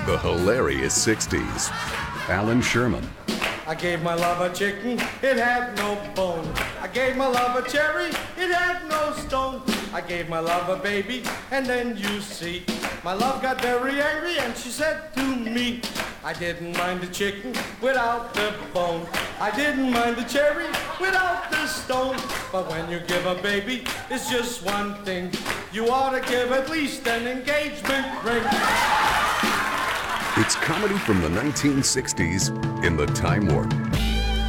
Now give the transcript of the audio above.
the hilarious 60s. Alan Sherman. I gave my love a chicken, it had no bone. I gave my love a cherry, it had no stone. I gave my love a baby, and then you see, my love got very angry and she said to me, I didn't mind the chicken without the bone. I didn't mind the cherry without the stone. But when you give a baby, it's just one thing. You ought to give at least an engagement ring. It's comedy from the 1960s in the Time Warp.